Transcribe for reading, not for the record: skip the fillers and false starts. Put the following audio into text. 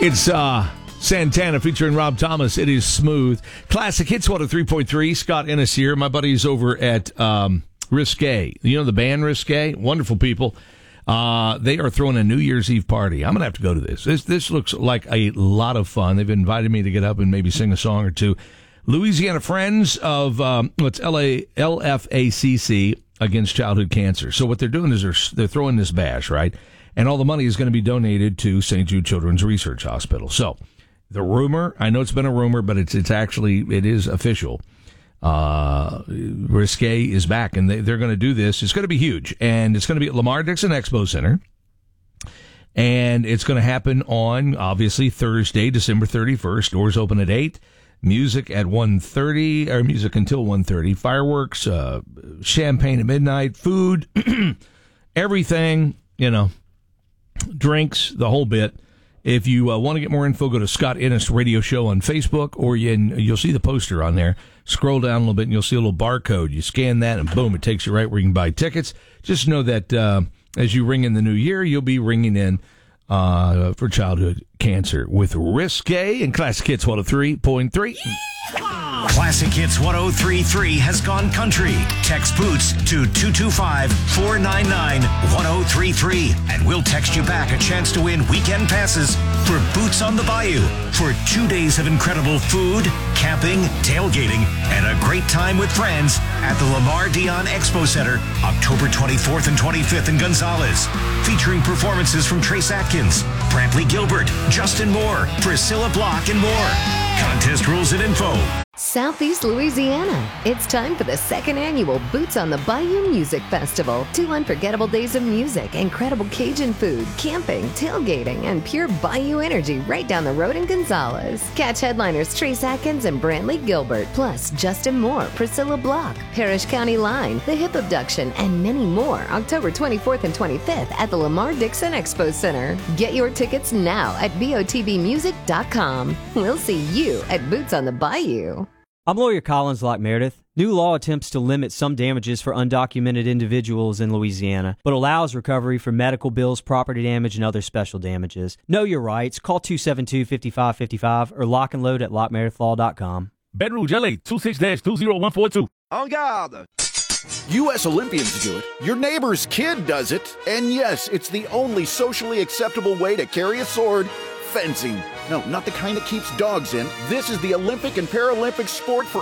It's Santana featuring Rob Thomas. It is smooth. Classic Hits 103.3. Scott Ennis here. My buddies over at Risque. You know the band Risque? Wonderful people. They are throwing a New Year's Eve party. I'm going to have to go to this. This looks like a lot of fun. They've invited me to get up and maybe sing a song or two. Louisiana Friends of LFACC Against Childhood Cancer. So what they're doing is they're throwing this bash, right? And all the money is going to be donated to St. Jude Children's Research Hospital. So the rumor, I know it's been a rumor, but it is official. Risque is back, and they're going to do this. It's going to be huge, and it's going to be at Lamar Dixon Expo Center. And it's going to happen on, obviously, Thursday, December 31st. Doors open at 8. Music at 1:30, or music until 1:30. Fireworks, champagne at midnight, food, everything, drinks, the whole bit. If you want to get more info, go to Scott Ennis Radio Show on Facebook, or you'll see the poster on there. Scroll down a little bit, and you'll see a little barcode. You scan that, and boom, it takes you right where you can buy tickets. Just know that as you ring in the new year, you'll be ringing in for childhood cancer with Risque and Classic Hits 103.3. Classic Hits 103.3 has gone country. Text Boots to 225-499-1033 and we'll text you back a chance to win weekend passes for Boots on the Bayou for 2 days of incredible food, camping, tailgating, and a great time with friends at the Lamar Dion Expo Center, October 24th and 25th in Gonzales. Featuring performances from Trace Atkins, Brantley Gilbert, Justin Moore, Priscilla Block, and more. Contest rules and info. Southeast Louisiana. It's time for the second annual Boots on the Bayou Music Festival. 2 unforgettable days of music, incredible Cajun food, camping, tailgating, and pure Bayou energy right down the road in Gonzales. Catch headliners Trace Atkins and Brantley Gilbert, plus Justin Moore, Priscilla Block, Parrish County Line, The Hip Abduction, and many more. October 24th and 25th at the Lamar Dixon Expo Center. Get your tickets now at BOTBmusic.com. We'll see you at Boots on the Bayou. I'm lawyer Collins Locke Meredith. New law attempts to limit some damages for undocumented individuals in Louisiana, but allows recovery for medical bills, property damage, and other special damages. Know your rights. Call 272-5555 or lock and load at lockmeredithlaw.com. Baton Rouge, LA, 26-20142. En garde! U.S. Olympians do it. Your neighbor's kid does it. And yes, it's the only socially acceptable way to carry a sword. Fencing. No, not the kind that keeps dogs in. This is the Olympic and Paralympic sport for